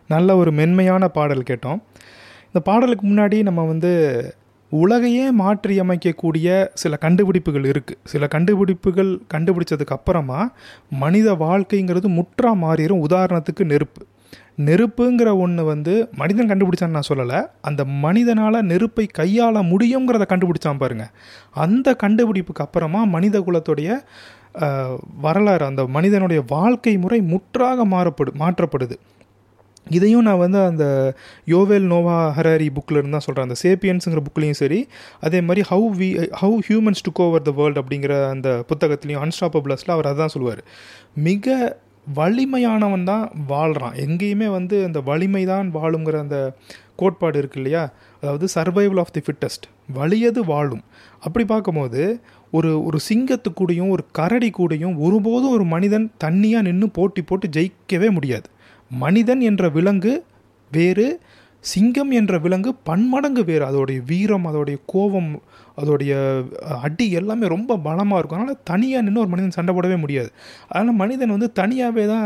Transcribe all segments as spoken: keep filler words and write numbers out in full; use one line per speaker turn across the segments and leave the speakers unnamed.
நல்ல ஒரு மென்மையான பாடல் கேட்டோம். இந்த பாடலுக்கு முன்னாடி நம்ம வந்து உலகையே மாற்றி அமைக்கக்கூடிய சில கண்டுபிடிப்புகள் இருக்குது. சில கண்டுபிடிப்புகள் கண்டுபிடிச்சதுக்கு அப்புறமா மனித வாழ்க்கைங்கிறது முற்றா மாறிடும். உதாரணத்துக்கு நெருப்பு. நெருப்புங்கிற ஒன்று வந்து மனிதன் கண்டுபிடிச்சான்னு நான் சொல்லலை, அந்த மனிதனால் நெருப்பை கையாள முடியுங்கிறத கண்டுபிடிச்சான் பாருங்க. அந்த கண்டுபிடிப்புக்கு அப்புறமா மனித குலத்துடைய வரலாறு, அந்த மனிதனுடைய வாழ்க்கை முறை முற்றாக மாறப்படு மாற்றப்படுது. இதையும் நான் வந்து அந்த யோவேல் நோவா ஹராரி புக்கில் இருந்து தான் சொல்கிறேன். அந்த சேப்பியன்ஸுங்கிற புக்லேயும் சரி, அதே மாதிரி how we how humans took over the world அப்படிங்கிற அந்த புத்தகத்துலேயும் அன்ஸ்டாப்பபிளஸில் அவர் அதான் சொல்லுவார். மிக வலிமையானவன் தான் வாழ்கிறான். எங்கேயுமே வந்து அந்த வலிமை தான் வாழுங்கிற அந்த கோட்பாடு இருக்கு இல்லையா, அதாவது சர்வைவல் ஆஃப் தி ஃபிட்டஸ்ட், வலியது வாழும். அப்படி பார்க்கும்போது ஒரு ஒரு சிங்கத்து கூடயும் ஒரு கரடி கூடயும் ஒருபோதும் ஒரு மனிதன் தண்ணியாக நின்று போட்டி போட்டு ஜெயிக்கவே முடியாது. மனிதன் என்ற விலங்கு வேறு, சிங்கம் என்ற விலங்கு பன்மடங்கு வேறு. அதோடைய வீரம், அதோடைய கோபம், அதோடைய அடி எல்லாமே ரொம்ப பலமாக இருக்கும். அதனால் தனியாக நின்று ஒரு மனிதன் சண்டை போடவே முடியாது. அதனால் மனிதன் வந்து தனியாகவே தான்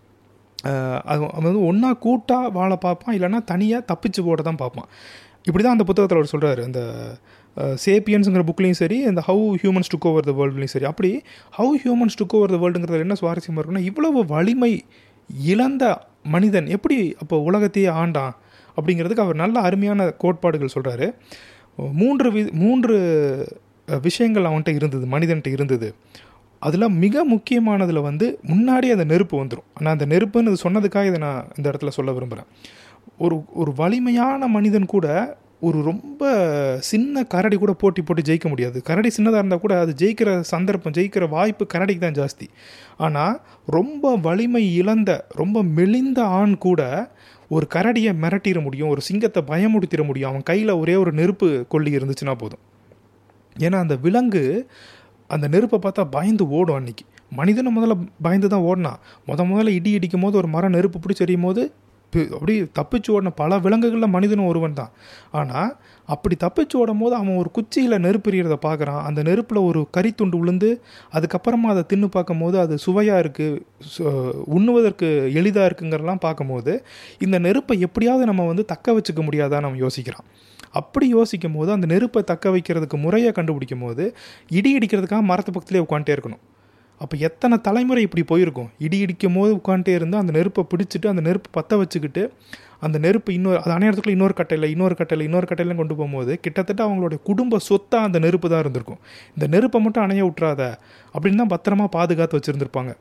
அது வந்து ஒன்றா கூட்டாக வாழ பார்ப்பான், இல்லைனா தனியாக தப்பிச்சு போட தான் பார்ப்பான். இப்படி தான் அந்த புத்தகத்தில் அவர் சொல்கிறாரு. அந்த சேப்பியன்ஸுங்கிற புக்லேயும் சரி, இந்த how humans took over the வேர்ல்ட்லேயும் சரி. அப்படி how humans took over the வேர்ல்டுங்கிறது என்ன சுவாரஸ்யமாக இருக்குன்னா, இவ்வளவு வலிமை இழந்த மனிதன் எப்படி அப்போ உலகத்தையே ஆண்டான் அப்படிங்கிறதுக்கு அவர் நல்ல அருமையான கோட்பாடுகள் சொல்கிறாரு. மூன்று வி மூன்று விஷயங்கள் அவன்கிட்ட இருந்தது, மனிதன்கிட்ட இருந்தது. அதில் மிக முக்கியமானதில் வந்து முன்னாடி அந்த நெருப்பு வந்துடும். ஆனால் அந்த நெருப்புன்னு சொன்னதுக்காக இதை நான் இந்த இடத்துல சொல்ல விரும்புகிறேன். ஒரு ஒரு வலிமையான மனிதன் கூட ஒரு ரொம்ப சின்ன கரடி கூட போட்டி போட்டு ஜெயிக்க முடியாது. கரடி சின்னதாக இருந்தால் கூட அது ஜெயிக்கிற சந்தர்ப்பம், ஜெயிக்கிற வாய்ப்பு கரடிக்கு தான் ஜாஸ்தி. ஆனால் ரொம்ப வலிமை இழந்த, ரொம்ப மெலிந்த ஆண் கூட ஒரு கரடியை மிரட்டிட முடியும், ஒரு சிங்கத்தை பயமுடுத்திட முடியும். அவன் கையில் ஒரே ஒரு நெருப்பு கொல்லி இருந்துச்சுன்னா போதும். ஏன்னா அந்த விலங்கு அந்த நெருப்பை பார்த்தா பயந்து ஓடும். அன்றைக்கி மனிதனை முதல்ல பயந்து தான் ஓடினான். முத முதல்ல இடி இடிக்கும் போது ஒரு மரம் நெருப்பு பிடிச்சி எறியும் போது அப்படி தப்பிச்சு ஓடின பல விலங்குகளில் மனிதனும் ஒருவன் தான். ஆனால் அப்படி தப்பிச்சு ஓடும் போது அவன் ஒரு குச்சியில் நெருப்பு எறிகிறத பார்க்குறான். அந்த நெருப்பில் ஒரு கறித்துண்டு விழுந்து அதுக்கப்புறமா அதை தின்னு பார்க்கும் போது அது சுவையாக இருக்குது, உண்ணுவதற்கு எளிதாக இருக்குங்கிறலாம் பார்க்கும்போது இந்த நெருப்பை எப்படியாவது நம்ம வந்து தக்க வச்சுக்க முடியாதான் நம்ம யோசிக்கிறான். அப்படி யோசிக்கும் போது அந்த நெருப்பை தக்க வைக்கிறதுக்கு முறையை கண்டுபிடிக்கும் போது இடி இடிக்கிறதுக்காக மரத்து பக்கத்துலேயே உட்காந்துட்டே இருக்கணும். அப்போ எத்தனை தலைமுறை இப்படி போயிருக்கும். இடி இடிக்கும் போது உட்காந்துட்டே இருந்து அந்த நெருப்பை பிடிச்சிட்டு அந்த நெருப்பு பற்ற வச்சுக்கிட்டு அந்த நெருப்பு இன்னொரு அது அணையறதுக்குள்ள இன்னொரு கட்டையில் இன்னொரு கட்டையில் இன்னொரு கட்டையிலும் கொண்டு போகும்போது கிட்டத்தட்ட அவங்களுடைய குடும்ப சொத்தாக அந்த நெருப்பு தான் இருந்திருக்கும். இந்த நெருப்பை மட்டும் அணைய விட்றாத அப்படின்னு தான் பத்திரமா பாதுகாத்து வச்சுருந்துருப்பாங்க.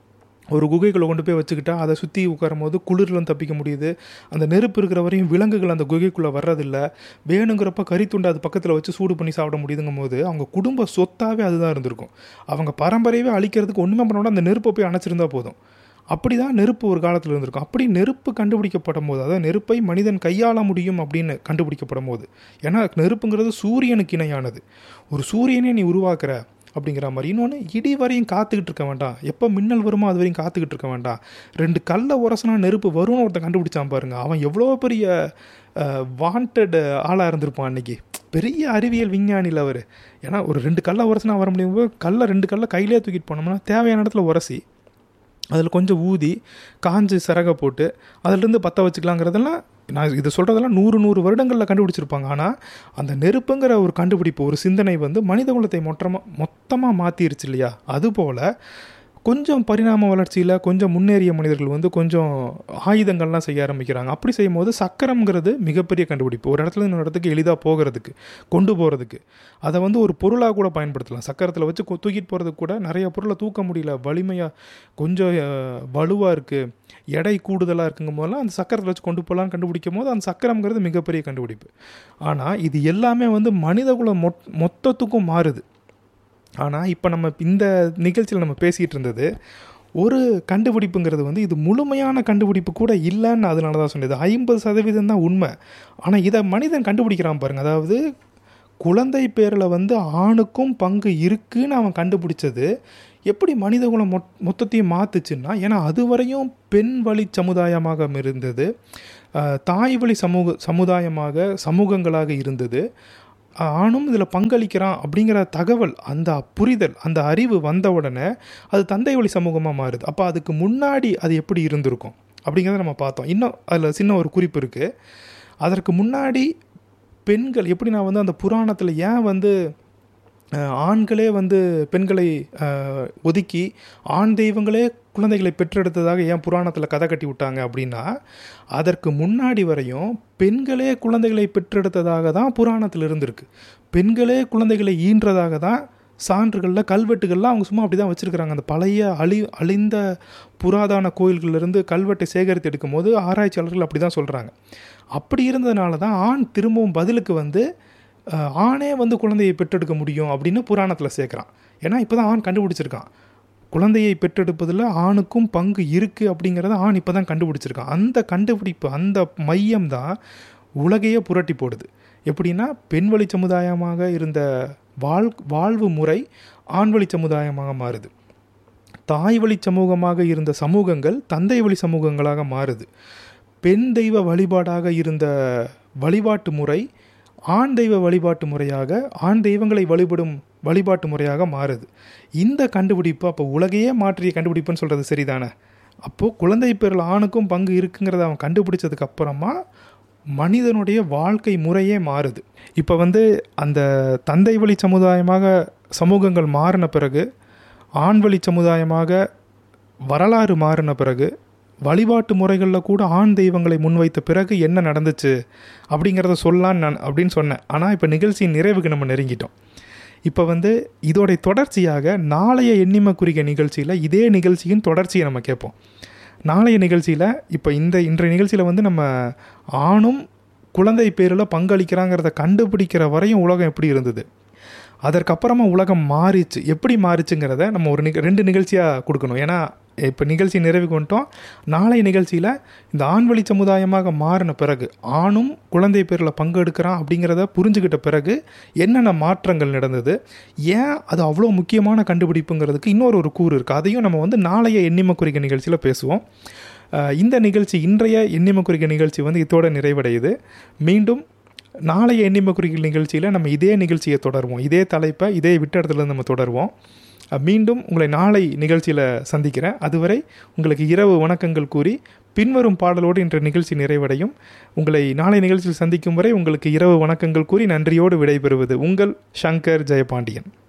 ஒரு குகைக்குள்ளே கொண்டு போய் வச்சுக்கிட்டா அதை சுற்றி உட்காரும் போது குளிர்லாம் தப்பிக்க முடியுது. அந்த நெருப்பு இருக்கிற வரையும் விலங்குகள் அந்த குகைக்குள்ளே வர்றதில்லை. வேணுங்கிறப்ப கறித்துண்டு அது பக்கத்தில் வச்சு சூடு பண்ணி சாப்பிட முடியுதுங்கும் போது அவங்க குடும்ப சொத்தாகவே அதுதான் இருந்திருக்கும். அவங்க பரம்பரையவே அழிக்கிறதுக்கு ஒன்றுமே பண்ணோட அந்த நெருப்பை போய் அணைச்சிருந்தா போதும். அப்படி தான் நெருப்பு ஒரு காலத்தில் இருந்திருக்கும். அப்படி நெருப்பு கண்டுபிடிக்கப்படும் போது, அதாவது நெருப்பை மனிதன் கையாள முடியும் அப்படின்னு கண்டுபிடிக்கப்படும் போது, ஏன்னா நெருப்புங்கிறது சூரியனுக்கு இணையானது. ஒரு சூரியனே நீ உருவாக்குற அப்படிங்கிற மாதிரி. இன்னொன்று, இடி வரையும் காத்துக்கிட்டு இருக்க வேண்டாம், எப்போ மின்னல் வருமோ அது வரையும் காத்துக்கிட்டு இருக்க வேண்டாம். ரெண்டு கல்லை உரசனா நெருப்பு வரும்னு ஒருத்தன் கண்டுபிடிச்சான் பாருங்க. அவன் எவ்வளோ பெரிய வாண்டட் ஆளாக இருந்திருப்பான் அன்றைக்கி. பெரிய அறிவியல் விஞ்ஞானியில் அவர். ஏன்னா ஒரு ரெண்டு கல்லை உரசனா வர முடியும் போது கல்லை ரெண்டு கல்லை கையிலே தூக்கிட்டு போனோம்னா தேவையான இடத்துல உரசி அதில் கொஞ்சம் ஊதி காஞ்சி சிறகை போட்டு அதிலிருந்து பற்ற வச்சுக்கலாங்கிறதெல்லாம் நான் இது சொல்கிறதெல்லாம் நூறு நூறு வருடங்களில் கண்டுபிடிச்சிருப்பாங்க. ஆனால் அந்த நெருப்புங்கிற ஒரு கண்டுபிடிப்பு, ஒரு சிந்தனை வந்து மனித குலத்தை மொத்தமாக மொத்தமாக மாற்றிருச்சு இல்லையா. அதுபோல் கொஞ்சம் பரிணாம வளர்ச்சியில் கொஞ்சம் முன்னேறிய மனிதர்கள் வந்து கொஞ்சம் ஆயுதங்கள்லாம் செய்ய ஆரம்பிக்கிறாங்க. அப்படி செய்யும் போது சக்கரம்ங்கிறது மிகப்பெரிய கண்டுபிடிப்பு. ஒரு இடத்துல இன்னொரு இடத்துக்கு எளிதாக போகிறதுக்கு, கொண்டு போகிறதுக்கு, அதை வந்து ஒரு பொருளாக கூட பயன்படுத்தலாம். சக்கரத்தில் வச்சு தூக்கிட்டு போகிறதுக்கு கூட நிறைய பொருளை தூக்க முடியல, வலிமையாக கொஞ்சம் வலுவாக இருக்குது, எடை கூடுதலாக இருக்குங்கும் போதெல்லாம் அந்த சக்கரத்தில் வச்சு கொண்டு போகலான்னு கண்டுபிடிக்கும் போது அந்த சக்கரம்ங்கிறது மிகப்பெரிய கண்டுபிடிப்பு. ஆனால் இது எல்லாமே வந்து மனிதகுலம் மொ மொத்தத்துக்கும் மாறுது. ஆனால் இப்போ நம்ம இந்த நிகழ்ச்சியில் நம்ம பேசிகிட்டு இருந்தது ஒரு கண்டுபிடிப்புங்கிறது வந்து இது முழுமையான கண்டுபிடிப்பு கூட இல்லைன்னு அதனால தான் சொன்னது. ஐம்பது சதவீதம் தான் உண்மை. ஆனால் இதை மனிதன் கண்டுபிடிக்கிறான் பாருங்கள். அதாவது குழந்தை பேரில் வந்து ஆணுக்கும் பங்கு இருக்குன்னு அவன் கண்டுபிடிச்சது எப்படி மனிதகுலம் மொ மொத்தத்தையும் மாற்றுச்சுன்னா, ஏன்னா அதுவரையும் பெண் வழி சமுதாயமாக இருந்தது, தாய் வழி சமூக சமுதாயமாக சமூகங்களாக இருந்தது. ஆணும் இதில் பங்களிக்கிறான் அப்படிங்கிற தகவல், அந்த புரிதல், அந்த அறிவு வந்த உடனே அது தந்தை வழி சமூகமாக மாறுது. அப்போ அதுக்கு முன்னாடி அது எப்படி இருந்திருக்கும்? அப்படிங்கிறத நம்ம பார்த்தோம். இன்னும் அதில் சின்ன ஒரு குறிப்பு இருக்குது. அதற்கு முன்னாடி பெண்கள் எப்படி, நான் வந்து அந்த புராணத்தில் ஏன் வந்து ஆண்களே வந்து பெண்களை ஒதுக்கி ஆண் தெய்வங்களே குழந்தைகளை பெற்றெடுத்ததாக ஏன் புராணத்தில் கதை கட்டி விட்டாங்க அப்படின்னா, அதற்கு முன்னாடி வரையும் பெண்களே குழந்தைகளை பெற்றெடுத்ததாக தான் புராணத்தில் இருந்திருக்கு. பெண்களே குழந்தைகளை ஈன்றதாக தான் சான்றுகளில் கல்வெட்டுகள்லாம் அவங்க சும்மா அப்படி தான் வச்சுருக்கிறாங்க. அந்த பழைய அழி அழிந்த புராதன கோயில்களிலிருந்து கல்வெட்டை சேகரித்து எடுக்கும் போது ஆராய்ச்சியாளர்கள் அப்படி தான் சொல்கிறாங்க. அப்படி இருந்ததுனால தான் ஆண் திரும்பவும் பதிலுக்கு வந்து ஆணே வந்து குழந்தையை பெற்றெடுக்க முடியும் அப்படின்னு புராணத்தில் சேர்க்குறான். ஏன்னா இப்போ தான் ஆண் கண்டுபிடிச்சிருக்கான், குழந்தையை பெற்றெடுப்பதில் ஆணுக்கும் பங்கு இருக்குது அப்படிங்கிறத ஆண் இப்போ தான் கண்டுபிடிச்சிருக்கான். அந்த கண்டுபிடிப்பு, அந்த மையம் தான் உலகையே புரட்டி போடுது. எப்படின்னா, பெண்வழி சமுதாயமாக இருந்த வாழ் வாழ்வு முறை ஆண்வழி சமுதாயமாக மாறுது. தாய் வழி சமூகமாக இருந்த சமூகங்கள் தந்தை வழி சமூகங்களாக மாறுது. பெண் தெய்வ வழிபாடாக இருந்த வழிபாட்டு முறை ஆண் தெய்வ வழிபாட்டு முறையாக, ஆண் தெய்வங்களை வழிபடும் வழிபாட்டு முறையாக மாறுது. இந்த கண்டுபிடிப்பு அப்போ உலகையே மாற்றிய கண்டுபிடிப்புன்னு சொல்கிறது சரிதானே? அப்போது குழந்தை பேரில் ஆணுக்கும் பங்கு இருக்குங்கிறத அவன் கண்டுபிடிச்சதுக்கு அப்புறமா மனிதனுடைய வாழ்க்கை முறையே மாறுது. இப்போ வந்து அந்த தந்தை வழி சமுதாயமாக சமூகங்கள் மாறின பிறகு, ஆண் வழி சமுதாயமாக வரலாறு மாறின பிறகு, வழிபாட்டு முறைகளில் கூட ஆண் தெய்வங்களை முன்வைத்த பிறகு என்ன நடந்துச்சு அப்படிங்கிறத சொல்லலான்னு நான் அப்படின்னு சொன்னேன். ஆனால் இப்போ நிகழ்ச்சியின் நிறைவுக்கு நம்ம நெருங்கிட்டோம். இப்போ வந்து இதோடைய தொடர்ச்சியாக நாளைய எண்ணிம குறிக்க நிகழ்ச்சியில் இதே நிகழ்ச்சியின் தொடர்ச்சியை நம்ம கேட்போம். நாளைய நிகழ்ச்சியில் இப்போ இந்த இன்றைய நிகழ்ச்சியில் வந்து நம்ம ஆணும் குழந்தை பேரில் பங்களிக்கிறாங்கிறத கண்டுபிடிக்கிற வரையும் உலகம் எப்படி இருந்தது, அதற்கப்புறமா உலகம் மாறிச்சு, எப்படி மாறிச்சுங்கிறத நம்ம ஒரு நிக ரெண்டு நிகழ்ச்சியாக கொடுக்கணும். ஏன்னா இப்போ நிகழ்ச்சி நிறைவு கொண்டோம். நாளைய நிகழ்ச்சியில் இந்த ஆண்வழி சமுதாயமாக மாறின பிறகு, ஆணும் குழந்தை பேரில் பங்கெடுக்கிறான் அப்படிங்கிறத புரிஞ்சுக்கிட்ட பிறகு என்னென்ன மாற்றங்கள் நடந்தது, ஏன் அது அவ்வளோ முக்கியமான கண்டுபிடிப்புங்கிறதுக்கு இன்னொரு ஒரு கூறு இருக்குது. அதையும் நம்ம வந்து நாளைய எண்ணிம குறிக்க நிகழ்ச்சியில் பேசுவோம். இந்த நிகழ்ச்சி, இன்றைய எண்ணிம குறிக்க நிகழ்ச்சி வந்து இதோட நிறைவடையுது. மீண்டும் நாளைய எண்ணிம குறிக்க நிகழ்ச்சியில் நம்ம இதே நிகழ்ச்சியை தொடருவோம். இதே தலைப்பை இதே விட்ட இடத்துல நம்ம தொடருவோம். மீண்டும் உங்களை நாளை நிகழ்ச்சியில் சந்திக்கிறேன். அதுவரை உங்களுக்கு இரவு வணக்கங்கள் கூறி பின்வரும் பாடலோடு இன்ற நிகழ்ச்சி நிறைவடையும். உங்களை நாளை நிகழ்ச்சியில் சந்திக்கும் வரை உங்களுக்கு இரவு வணக்கங்கள் கூறி நன்றியோடு விடைபெறுவது உங்கள் சங்கர் ஜெயபாண்டியன்.